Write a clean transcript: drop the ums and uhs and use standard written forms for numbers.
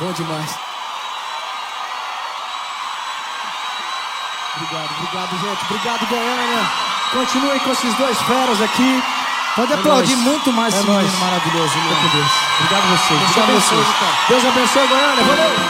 Bom demais. Obrigado, gente. Obrigado, Goiânia. Continuem com esses dois feras aqui. Pode aplaudir muito mais esse menino maravilhoso. Obrigado a vocês. Deus abençoe. Deus abençoe, Goiânia. Valeu.